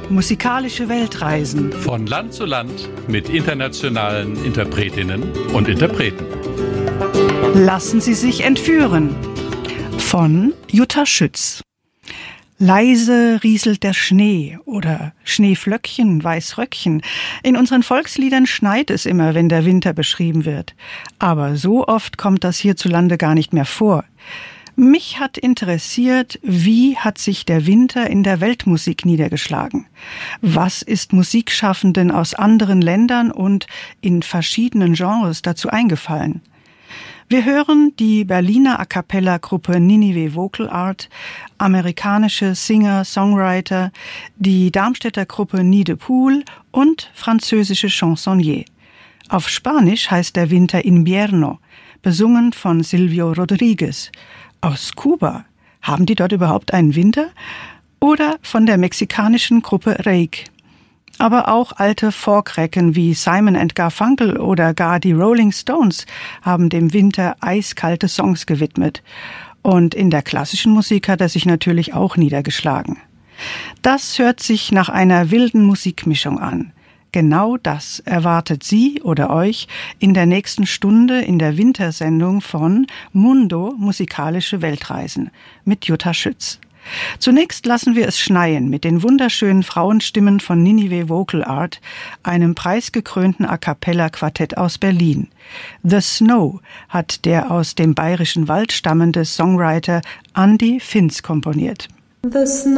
Musikalische Weltreisen. Von Land zu Land mit internationalen Interpretinnen und Interpreten. Lassen Sie sich entführen. Von Jutta Schütz. Leise rieselt der Schnee oder Schneeflöckchen, Weißröckchen. In unseren Volksliedern schneit es immer, wenn der Winter beschrieben wird. Aber so oft kommt das hierzulande gar nicht mehr vor. Mich hat interessiert, wie hat sich der Winter in der Weltmusik niedergeschlagen? Was ist Musikschaffenden aus anderen Ländern und in verschiedenen Genres dazu eingefallen? Wir hören die Berliner A-cappella-Gruppe Ninive Vocal Art, amerikanische Singer, Songwriter, die Darmstädter Gruppe Nid de Pool und französische Chansonniers. Auf Spanisch heißt der Winter Invierno, besungen von Silvio Rodriguez. Aus Kuba. Haben die dort überhaupt einen Winter? Oder von der mexikanischen Gruppe Reik. Aber auch alte Folkrecken wie Simon & Garfunkel oder gar die Rolling Stones haben dem Winter eiskalte Songs gewidmet. Und in der klassischen Musik hat er sich natürlich auch niedergeschlagen. Das hört sich nach einer wilden Musikmischung an. Genau das erwartet Sie oder euch in der nächsten Stunde in der Wintersendung von Mundo Musikalische Weltreisen mit Jutta Schütz. Zunächst lassen wir es schneien mit den wunderschönen Frauenstimmen von Ninive Vocal Art, einem preisgekrönten A-cappella-Quartett aus Berlin. The Snow hat der aus dem Bayerischen Wald stammende Songwriter Andy Finz komponiert. The snow